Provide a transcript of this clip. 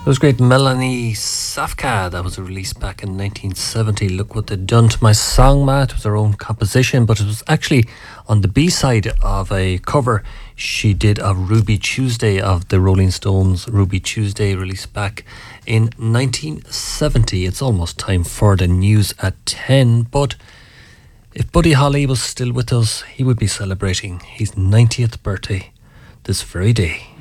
That was great. Melanie Safka. That was released back in 1970. Look what they'd done to my song, Matt. It was her own composition, but it was actually on the B-side of a cover she did of Ruby Tuesday of the Rolling Stones. Ruby Tuesday, released back in 1970. It's almost time for the news at 10, but if Buddy Holly was still with us, he would be celebrating his 90th birthday this very day.